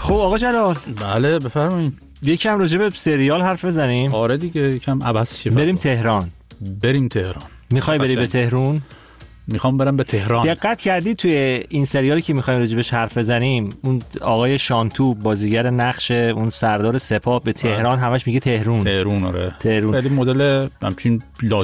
خب آقا جلال، بله بفرمایید. یکم راجع به سریال حرف بزنیم. آره دیگه، یکم عبث شه. بریم تهران. میخوای بری به تهران؟ میخوام برم به تهران. دقت کردی توی این سریالی که میخوایم راجبش حرف بزنیم، اون آقای شانتو بازیگر نقش اون سردار سپاه به تهران همش میگه تهران. آره تهران. خیلی مدل همچین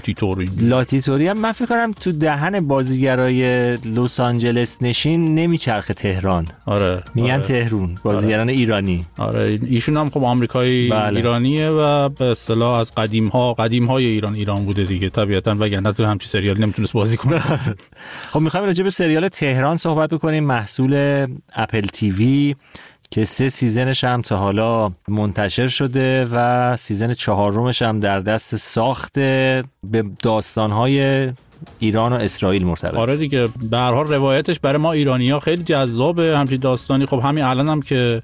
لاتیتوری هم من فکر کنم تو دهن بازیگرای لس آنجلس نشین نمیچرخه تهران. آره میگن آره. تهران بازیگران ایرانی. آره ایشون هم خب آمریکایی ایرانیه و به اصطلاح از قدیم‌های ایران بوده دیگه طبیعتاً، وگرنه تو همچین سریالی نمیتونست بازی کنه. خب میخوایم راجع به سریال تهران صحبت بکنیم، محصول اپل تیوی که 3 سیزنش هم تا حالا منتشر شده و سیزن 4 هم در دست ساخته، به داستان‌های ایران و اسرائیل مرتبط. آره دیگه، به هر حال روایتش برای ما ایرانی‌ها خیلی جذابه همچین داستانی. خب همین الانم که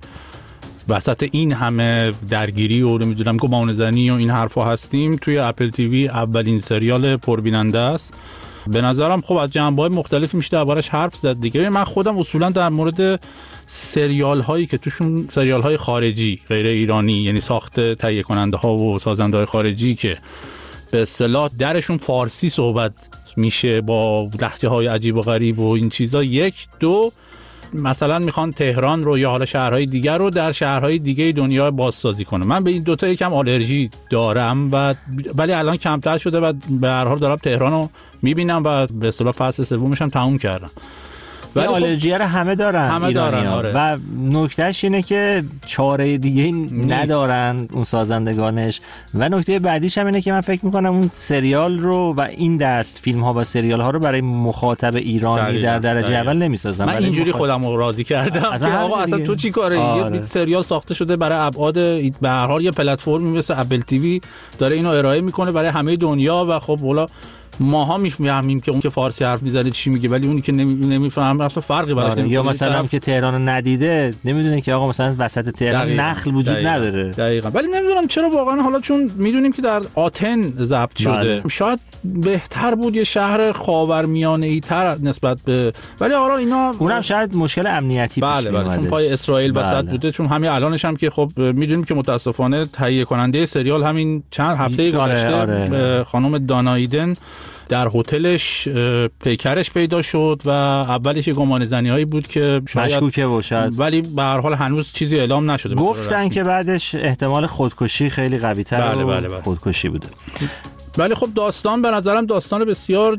وسط این همه درگیری و نمیدونم گمانه‌زنی و این حرفا هستیم، توی اپل تیوی اولین سریال پربیننده است. به نظرم خب از جنبه‌های مختلفی میشه دربارش حرف زد دیگه. من خودم اصولا در مورد سریال هایی که توشون سریال های خارجی غیر ایرانی، یعنی ساخته تهیه کننده ها و سازنده های خارجی که به اصطلاح درشون فارسی صحبت میشه با لهجه های عجیب و غریب و این چیزا، 1 2 مثلا میخوان تهران رو یا حالا شهرهای دیگر رو در شهرهای دیگه دنیا بازسازی کنه. من به این دوتا یکم آلرژی دارم ولی الان کمتر شده و به هر حال دارم تهران رو میبینم و به اصطلاح فصل 3 هم تموم کردم. ولی آلرژی رو همه دارن ایرانی‌ها. آره. و نکتهش اینه که چاره دیگه ندارن اون سازندگانش. و نکته بعدیش هم اینه که من فکر میکنم اون سریال رو و این دست فیلم ها و سریال ها رو برای مخاطب ایرانی در درجه اول نمیسازن. من اینجوری خودم رو راضی کردم که آقا اصلا تو چی کاره؟ یه سریال ساخته شده برای ابعاد، به هر حال یه پلتفرمی مثل اپل تیوی داره اینو ارائه میکنه برای همه دنیا و خب والا ماها میفهمیم که اون که فارسی حرف میزنه چی میگه، ولی اونی که نمیفهمه اصلا فرقی براش نمیکنه. یا مثلا هم که تهرانو ندیده نمیدونه که آقا مثلا وسط تهران نخل وجود نداره. دقیقاً. ولی نمیدونم چرا واقعا، حالا چون میدونیم که در آتن ضبط شده شاید بهتر بود، یه شهر خاورمیانه‌ای تر نسبت به، ولی حالا اینا اونم شاید مشکل امنیتی پیش بله چون پای اسرائیل وسط بوده. چون همین الانش هم که خب میدونیم که متاسفانه تهیه کننده سریال همین چند هفته گذشته خانم دانایدن در هتلش پیکرش پیدا شد و اولش گمانه‌زنی‌هایی بود که مشکوکه باشد، ولی به هر حال هنوز چیزی اعلام نشده. گفتن که بعدش احتمال خودکشی خیلی قوی‌تر بله. خودکشی بوده. ولی خب داستان به نظرم داستان بسیار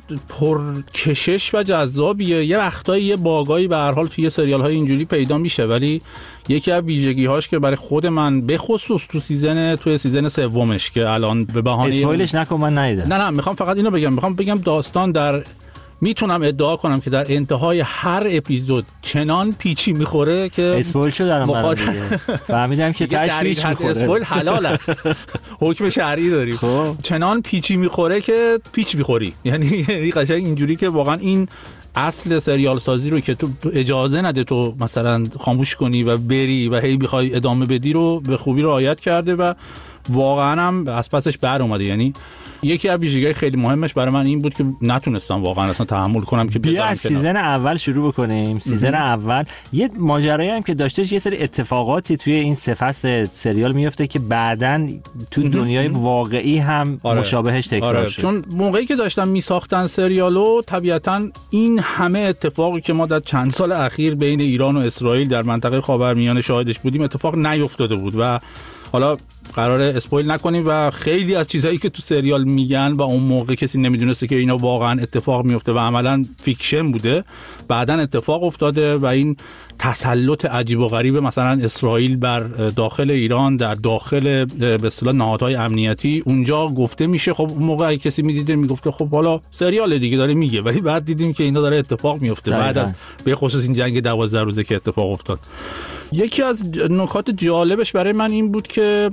پرکشش و جذابیه. یه وقتایی یه باگایی به هر حال توی سریال‌های اینجوری پیدا میشه، ولی یکی از ویژگی‌هاش که برای خود من به خصوص توی سیزن 3 که الان به بهانه اسپویلش نکن من ندیدم. نه میخوام فقط اینو بگم داستان میتونم ادعا کنم که در انتهای هر اپیزود چنان پیچی میخوره که اسپویل شد در من دیگه فهمیدم که تاش پیچ میخوره. اسپویل حلال است، حکم شرعی داریم. چنان پیچی میخوره که پیچ میخوری، یعنی قشنگ اینجوری که واقعا این اصل سریال سازی رو که تو اجازه نده تو مثلا خاموش کنی و بری و هی بخوای ادامه بدی رو به خوبی رعایت کرده و واقعا هم از پسش بر اومده. یعنی یکی از ویژگی‌های خیلی مهمش برای من این بود که نتونستم واقعا اصلا تحمل کنم که بیا از سیزن اول شروع بکنیم. سیزن اول یه ماجرایی هم که داشتش، یه سری اتفاقاتی توی این 3 فصل سریال میفته که بعداً تو دنیای واقعی هم مشابهش تکرار شد. چون موقعی که داشتن میساختن سریالو طبیعتاً این همه اتفاقی که ما در چند سال اخیر بین ایران و اسرائیل در منطقه خاورمیانه شاهدش بودیم اتفاق نیفتاده بود و حالا قراره اسپویل نکنیم و خیلی از چیزایی که تو سریال میگن و اون موقع کسی نمیدونسته که اینا واقعا اتفاق میفته و عملاً فیکشن بوده، بعداً اتفاق افتاده و این تسلط عجیب و غریب مثلا اسرائیل بر داخل ایران در داخل به اصطلاح نهادهای امنیتی اونجا گفته میشه. خب اون موقع کسی میدیده میگفته خب حالا سریال دیگه داره میگه، ولی بعد دیدیم که اینا داره اتفاق میفته بعد از به خصوص این جنگ 12 روزه که اتفاق افتاد. یکی از نکات جالبش برای من این بود که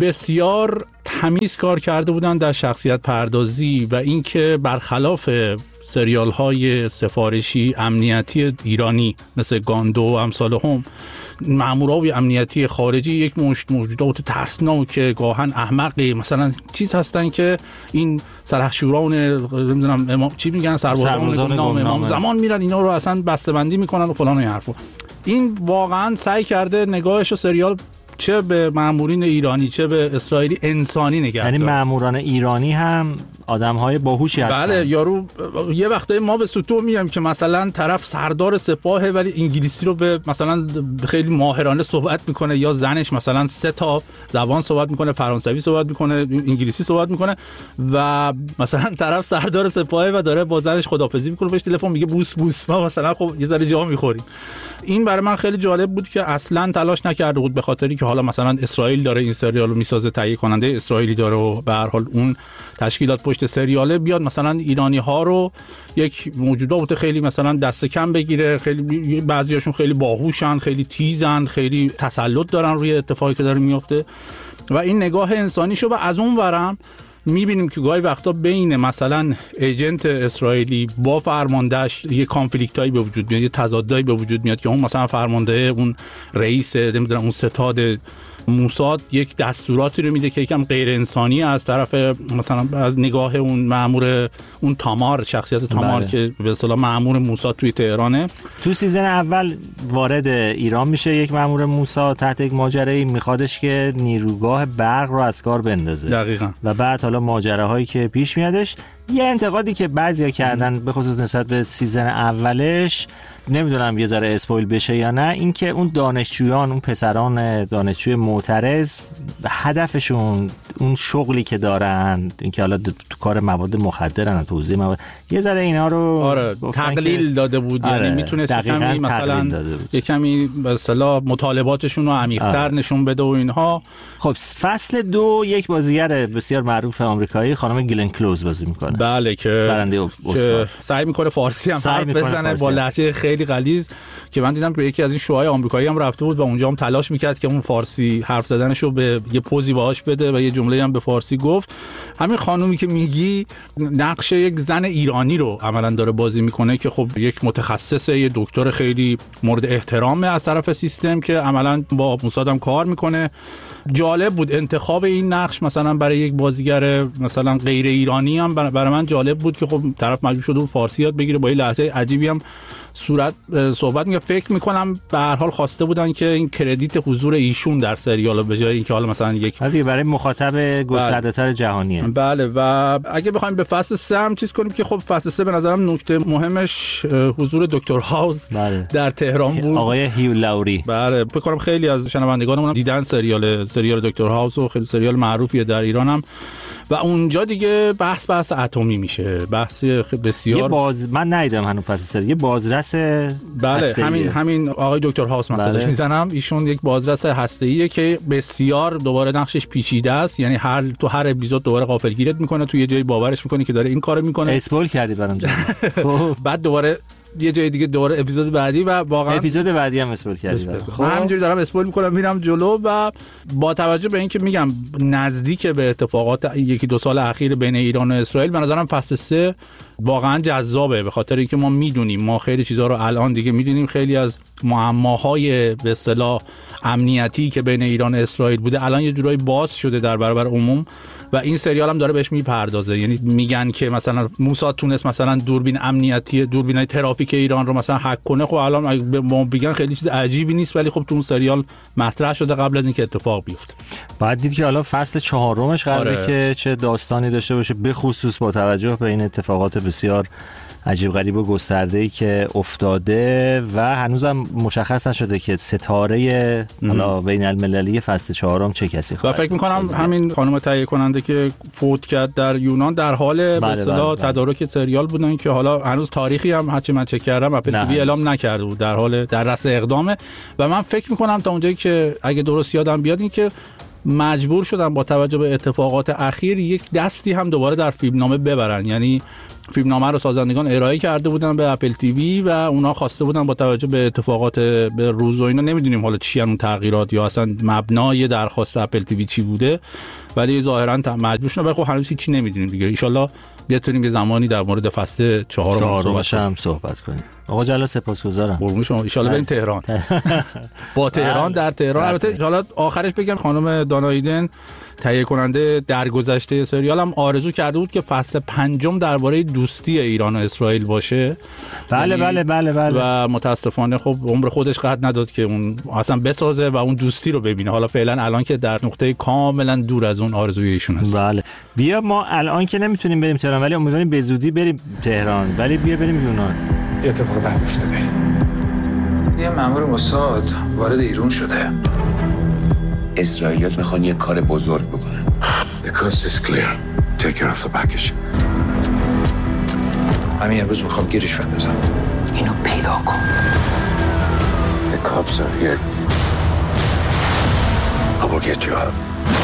بسیار تمیز کار کرده بودن در شخصیت پردازی و اینکه برخلاف سریال های سفارشی امنیتی ایرانی مثل گاندو و امثال هم، مامورای امنیتی خارجی یک موجودات ترسناک گاهن احمقی مثلا چیز هستن که این سلحشوران نمیدونم چی میگن سربازان امام زمان میرن اینا رو اصلا بسته‌بندی میکنن و فلان و این حرفا. این واقعا سعی کرده نگاهش و سریال چه به مامورین ایرانی چه به اسرائیلی انسانی نگه داره. یعنی ماموران ایرانی هم آدم‌های باهوشی هستن. بله یارو یه وقتایی ما به سوتو میایم که مثلا طرف سردار سپاهه ولی انگلیسی رو به مثلا خیلی ماهرانه صحبت میکنه، یا زنش مثلا 3 تا زبان صحبت میکنه، فرانسوی صحبت میکنه، انگلیسی صحبت میکنه و مثلا طرف سردار سپاهه و داره با زنش خداحافظی میکنه، بهش تلفن میگه بوس بوس، ما مثلا خب یه ذره جا میخوریم. این برای من خیلی جالب بود که اصلا تلاش نکرده بود به خاطری که حالا مثلا اسرائیل داره این سریال رو میسازه، تهیه کننده اسرائیلی داره و به هر حال اون تشکیلات پشت سریاله بیاد مثلا ایرانی ها رو یک موجودات خیلی مثلا دست کم بگیره. خیلی بعضیاشون خیلی باهوشن، خیلی تیزن، خیلی تسلط دارن روی اتفاقی که داره میفته و این نگاه انسانیشو. و از اون ورم میبینیم که گاهی وقتا بین مثلا ایجنت اسرائیلی با فرماندهش یه کانفلیکتایی به وجود میاد، یه تضادایی به وجود میاد که اون مثلا فرمانده اون رئیس نمیدونم اون ستاد موساد یک دستوراتی رو میده که یکم غیر انسانی از طرف مثلا از نگاه اون مأمور اون تامار، شخصیت تامار که به اصطلاح مأمور موساد توی تهرانه. تو سیزن اول وارد ایران میشه یک مأمور موساد تحت یک ماجرایی، میخوادش که نیروگاه برق رو از کار بندازه. دقیقاً. و بعد حالا ماجراهایی که پیش میادش. یه انتقادی که بعضیا کردن به خصوص نسبت به سیزن اولش، نمیدونم یه ذره اسپویل بشه یا نه، این که اون دانشجویان، اون پسران دانشجوی معترض، هدفشون اون شغلی که دارن، اینکه حالا تو کار مواد مخدرن، توزیع مواد، یه ذره اینا رو تقلیل داده بود. یعنی میتونست کمی مثلا یه کمی به اصطلاح مطالباتشون رو عمیق‌تر نشون بده و اینها. خب فصل 2 یک بازیگر بسیار معروف آمریکایی خانم گلن کلوز بازی میکنه. بله که برنده اسکار، سعی میکنه فارسی هم حرف بزنه با لهجه خیلی غلیظ که من دیدم که یکی از این شوهای آمریکایی هم رفته بود و اونجا هم تلاش میکرد که اون فارسی حرف زدنشو به یه پوزی باهاش بده و یه جمله هم به فارسی گفت. همین خانومی که میگی نقش یک زن ایرانی رو عملاً داره بازی میکنه که خب یک متخصصه، یه دکتر خیلی مورد احترامه از طرف سیستم که عملاً با موساد هم کار میکنه. جالب بود انتخاب این نقش مثلا برای یک بازیگر مثلا غیر ایرانی هم برای من جالب بود که خب طرف مجبور شده بود فارسی یاد بگیره، با این لهجه عجیبی هم صحبت میگه. فکر میکنم به هر حال خواسته بودن که این کردیت حضور ایشون در سریال به جای اینکه حالا مثلا یک برای مخاطب گسترده‌تر جهانیه. بله. و اگه بخوایم به فصل 3 هم چیز کنیم که خب فصل 3 به نظرم نکته مهمش حضور دکتر هاوس در تهران بود، آقای هیو لاوری. بله فکر کنم خیلی از شنوندگانمون دیدن سریال دکتر هاوس و خیلی سریال معروفیه در ایران هم و اونجا دیگه بحث اتمی میشه، بحث بسیار من ندیدم هنوز فصل 3. یه بازرس بله همین آقای دکتر هاوس مثلا میزنم، ایشون یک بازرس هسته‌ایه که بسیار دوباره نقشش پیچیده است. یعنی تو هر اپیزود دوباره غافلگیرت میکنه، تو یه جایی باورش میکنی که داره این کارو میکنه، اسپویل کردی برام. بعد دوباره یه جای دیگه دوباره اپیزود بعدی و واقعا اپیزود بعدی هم اسپویل کردی. من همینجوری دارم اسپویل میکنم میرم جلو و با توجه به اینکه میگم نزدیک به اتفاقات 1-2 سال اخیر بین ایران و اسرائیل، به نظرم فصل 3 واقعا جذابه به خاطر اینکه ما میدونیم، ما خیلی چیزا رو الان دیگه میدونیم، خیلی از معماهای به اصطلاح امنیتی که بین ایران و اسرائیل بوده الان یه جورایی باز شده در برابر عموم و این سریال هم داره بهش میپردازه. یعنی میگن که مثلا موساد تونست مثلا دوربین امنیتی، دوربینای ترافیک ایران رو مثلا هک کنه. خب الان ما بگن خیلی چیز عجیبی نیست، ولی خب تو اون سریال مطرح شده قبل از اینکه اتفاق بیفته. بعد دید که حالا فصل 4 قراره که چه داستانی داشته باشه، به خصوص با توجه به این اتفاقات بسیار عجیب غریب و گسترده‌ای که افتاده و هنوزم مشخص نشده که ستاره حالا بین المللی فصل 4 چه کسی خواهد. و فکر می‌کنم همین خانم تهیه کننده که فوت کرد در یونان در حال به اصطلاح تدارک سریال بودن که حالا هنوز تاریخی هم هرچی من چک کردم اپل تیوی اعلام نکرده بود، در حال در رأس اقدامه و من فکر می‌کنم تا اونجایی که اگه درست یادم بیاد این که مجبور شدن با توجه به اتفاقات اخیر یک دستی هم دوباره در فیلمنامه ببرن. یعنی فیلمنامه رو سازندگان ارائه کرده بودن به اپل تیوی و اونا خواسته بودن با توجه به اتفاقات به روز و اینا، نمیدونیم حالا چی اون تغییرات یا اصلا مبنای درخواست اپل تیوی چی بوده، ولی ظاهرا مجبور شدن. خب هنوز هیچی نمیدونیم دیگه. ان شاءالله بتونیم یه زمانی در مورد فصل 4 هم صحبت کنیم. آقا جلال سپاسگزارم. قربون شما. ان شاءالله بریم تهران. با تهران در تهران. البته حالا آخرش بگم خانم دانا ایدن تهیه کننده درگذشته سریال هم آرزو کرده بود که فصل 5 درباره دوستی ایران و اسرائیل باشه. بله بله بله بله. و متاسفانه خب عمر خودش قد نداد که اون اصلا بسازه و اون دوستی رو ببینه. حالا فعلا الان که در نقطه کاملا دور از اون آرزوی ایشون هست. بله. بیا ما الان که نمیتونیم بریم تهران ولی امیدواریم به زودی بریم تهران، ولی بیا بریم یونان. اتفاق بعد افتاده. یه مأمور موساد وارد ایران شده. اسرائیلیات میخوان یه کار بزرگ بکنن. The coast is clear. Take care of the package. همین امروز میخوام گیرش بندازم. اینو پیدا کن. The cops are here. I will get you out.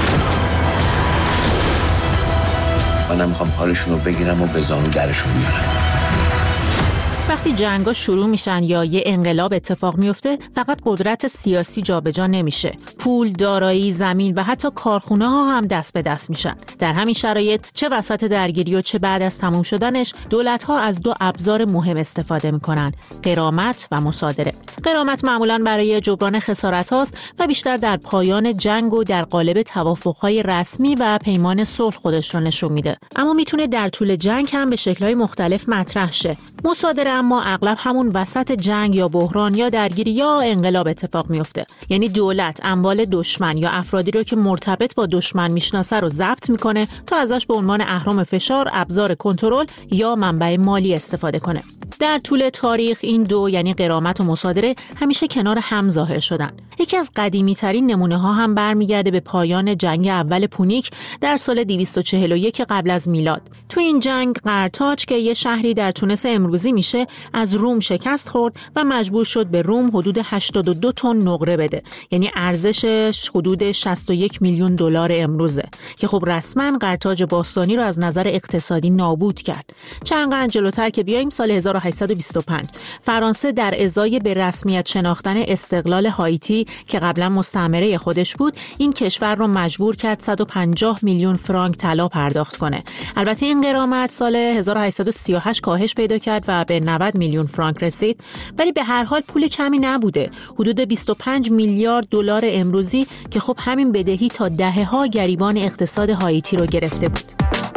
منم میخوام حالشون رو بگیرم و به زانو درشون بیارم. وقتی جنگا شروع میشن یا یه انقلاب اتفاق میفته، فقط قدرت سیاسی جابجا نمیشه. پول، دارایی، زمین و حتی کارخونه ها هم دست به دست میشن. در همین شرایط چه وسط درگیری و چه بعد از تموم شدنش، دولت ها از دو ابزار مهم استفاده میکنن: غرامت و مصادره. غرامت معمولاً برای جبران خسارت هاست و بیشتر در پایان جنگ و در قالب توافق های رسمی و پیمان صلح خودش رو نشون میده. اما میتونه در طول جنگ هم به شکل‌های مختلف مطرح شه. مصادره اما اغلب همون وسط جنگ یا بحران یا درگیری یا انقلاب اتفاق میفته. یعنی دولت اموال دشمن یا افرادی رو که مرتبط با دشمن میشناسه رو ضبط میکنه تا ازش به عنوان اهرم فشار، ابزار کنترل یا منبع مالی استفاده کنه. در طول تاریخ این دو، یعنی غرامت و مصادره، همیشه کنار هم ظاهر شدن. یکی از قدیمی ترین نمونه ها هم برمیگرده به پایان جنگ اول پونیک در سال 241 قبل از میلاد. تو این جنگ قرتاج که یه شهری در تونس امروزی میشه، از روم شکست خورد و مجبور شد به روم حدود 82 تن نقره بده. یعنی ارزشش حدود 61 میلیون دلار امروزه که خب رسما قرتاج باستانی رو از نظر اقتصادی نابود کرد. چند قرن جلوتر که بیایم، سال 1825 فرانسه در ازای به رسمیت شناختن استقلال هایتی که قبلا مستعمره خودش بود، این کشور رو مجبور کرد 150 میلیون فرانک طلا پرداخت کنه. البته این غرامت سال 1838 کاهش پیدا کرد و به 90 میلیون فرانک رسید، ولی به هر حال پول کمی نبوده. حدود 25 میلیارد دلار امروزی که خب همین بدهی تا دهه‌ها گریبان اقتصاد هایتی رو گرفته بود.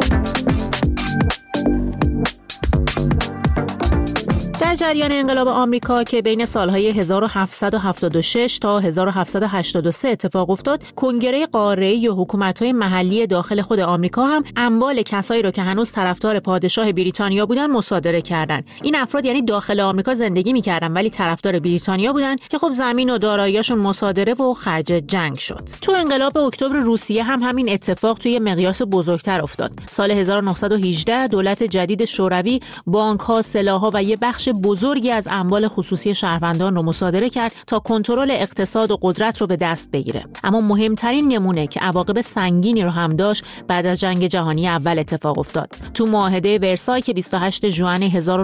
در جریان انقلاب آمریکا که بین سالهای 1776 تا 1783 اتفاق افتاد، کنگره قاره‌ای و حکومت‌های محلی داخل خود آمریکا هم اموال کسایی رو که هنوز طرفدار پادشاه بریتانیا بودن مصادره کردن. این افراد یعنی داخل آمریکا زندگی می‌کردن ولی طرفدار بریتانیا بودن که خب زمین و دارایی‌هاشون مصادره و خرج جنگ شد. تو انقلاب اکتبر روسیه هم همین اتفاق توی مقیاس بزرگتر افتاد. سال 1918 دولت جدید شوروی بانک‌ها، سلاح‌ها و یه بخش بزرگی از اموال خصوصی شهروندان رو مصادره کرد تا کنترل اقتصاد و قدرت رو به دست بگیره. اما مهمترین نمونه که عواقب سنگینی رو هم داشت بعد از جنگ جهانی اول اتفاق افتاد. تو معاهده ورسای که 28 ژوئن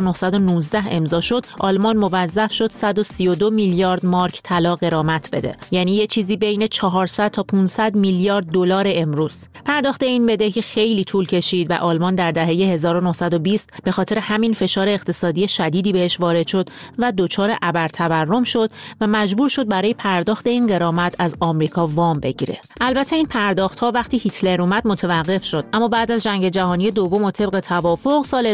1919 امضا شد، آلمان موظف شد 132 میلیارد مارک طلا غرامت بده. یعنی یه چیزی بین 400 تا 500 میلیارد دلار امروز. پرداخت این بدهی خیلی طول کشید و آلمان در دهه 1920 به خاطر همین فشار اقتصادی شدیدی بهش وارد شد و دچار ابرتورم شد و مجبور شد برای پرداخت این غرامت از آمریکا وام بگیره. البته این پرداخت‌ها وقتی هیتلر اومد متوقف شد، اما بعد از جنگ جهانی دوم و طبق توافق سال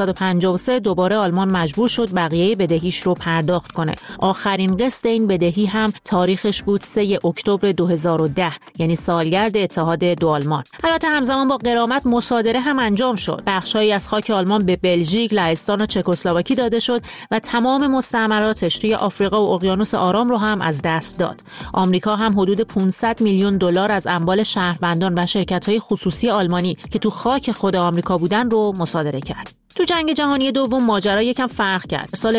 1953 دوباره آلمان مجبور شد بقیه بدهیش رو پرداخت کنه. آخرین قسط این بدهی هم تاریخش بود 3 اکتبر 2010، یعنی سالگرد اتحاد دو آلمان. البته همزمان با غرامت مصادره هم انجام شد. بخشایی از خاک آلمان به بلژیک، لهستان و چکسلواکی داده شد و تمام مستعمراتش توی آفریقا و اقیانوس آرام رو هم از دست داد. آمریکا هم حدود 500 میلیون دلار از اموال شهروندان و شرکت‌های خصوصی آلمانی که تو خاک خود آمریکا بودن رو مصادره کرد. تو جنگ جهانی دوم ماجرا یکم فرق کرد. سال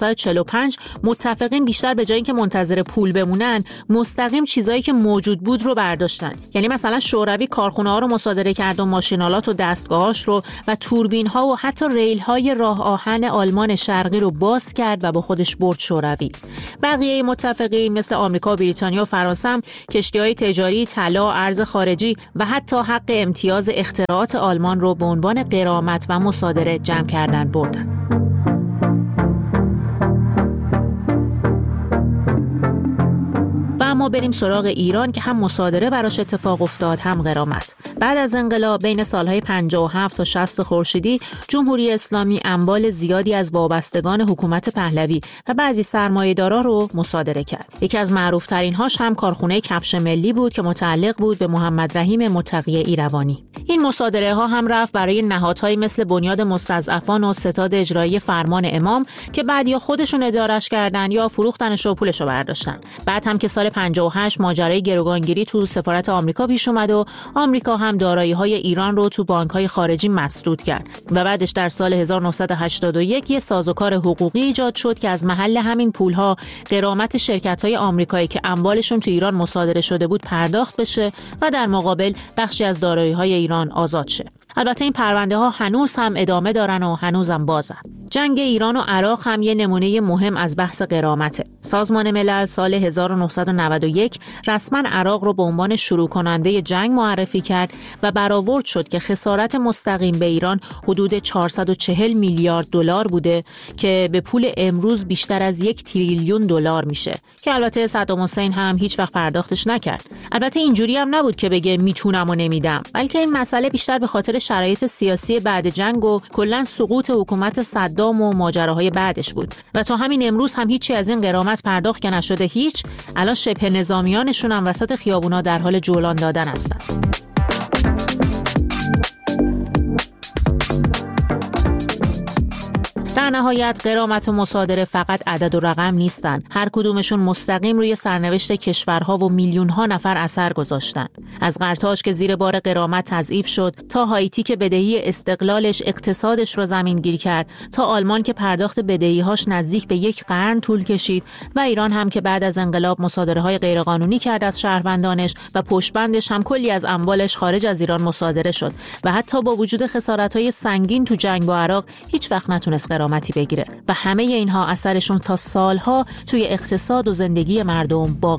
1945 متفقین بیشتر به جای اینکه منتظر پول بمونن، مستقیم چیزایی که موجود بود رو برداشتن. یعنی مثلا شوروی کارخونه‌ها رو مصادره کرد و ماشینالات و دستگاهاش رو و توربین‌ها و حتی ریل‌های راه آهن آلمان شرقی رو باز کرد و با خودش برد شوروی. بقیه متفقین مثل آمریکا و بریتانیا و فرانسه هم کشتی‌های تجاری، طلا، ارز خارجی و حتی حق امتیاز اختراعات آلمان رو به عنوان غرامت و مصادره جمع کردن بردن. و اما بریم سراغ ایران که هم مصادره براش اتفاق افتاد هم غرامت. بعد از انقلاب بین سالهای 57 تا 60 خورشیدی جمهوری اسلامی اموال زیادی از وابستگان حکومت پهلوی و بعضی سرمایه‌دارا رو مصادره کرد. یکی از معروف‌ترین هاش هم کارخونه کفش ملی بود که متعلق بود به محمد رحیم متقی ایروانی. این مصادره ها هم رفت برای نهادهایی مثل بنیاد مستضعفان و ستاد اجرایی فرمان امام که بعد یا خودشون ادارش کردن یا فروختنش و پولش رو برداشتن. بعد هم که سال 58 ماجرای گروگانگیری تو سفارت آمریکا پیش اومد و آمریکا هم دارایی‌های ایران رو تو بانک‌های خارجی مسدود کرد و بعدش در سال 1981 یه سازوکار حقوقی ایجاد شد که از محل همین پول‌ها غرامت شرکت‌های آمریکایی که اموالشون تو ایران مصادره شده بود پرداخت بشه و در مقابل بخشی از دارایی‌های ایران آزاد شه. البته این پرونده ها هنوز هم ادامه دارن و هنوزم بازن. جنگ ایران و عراق هم یه نمونه مهم از بحث غرامته. سازمان ملل سال 1991 رسما عراق رو به عنوان شروع کننده جنگ معرفی کرد و برآورد شد که خسارت مستقیم به ایران حدود 440 میلیارد دلار بوده که به پول امروز بیشتر از 1 تریلیون دلار میشه که البته صدام حسین هم هیچ وقت پرداختش نکرد. البته اینجوری هم نبود که بگه میتونم و نمیدم، بلکه این مسئله بیشتر به خاطر شرایط سیاسی بعد جنگ و کلاً سقوط حکومت صدام و ماجراهای بعدش بود و تا همین امروز هم هیچی از این غرامت پرداخت که نشده هیچ. الان شبه نظامیانشون هم وسط خیابونا در حال جولان دادن هستن. در نهایت غرامت و مصادره فقط عدد و رقم نیستن. هر کدومشون مستقیم روی سرنوشت کشورها و میلیون‌ها نفر اثر گذاشتن. از قرطاج که زیر بار غرامت تضعیف شد، تا هایتی که بدهی استقلالش اقتصادش رو زمینگیر کرد، تا آلمان که پرداخت بدهی‌هاش نزدیک به 1 قرن طول کشید و ایران هم که بعد از انقلاب مصادره‌های غیرقانونی کرد از شهروندانش و پشتبندش هم کلی از اموالش خارج از ایران مصادره شد و حتی با وجود خسارت‌های سنگین تو جنگ با عراق هیچ وقت نتونست غرامتی بگیره و همه اینها اثرشون تا سالها توی اقتصاد و زندگی مردم باقی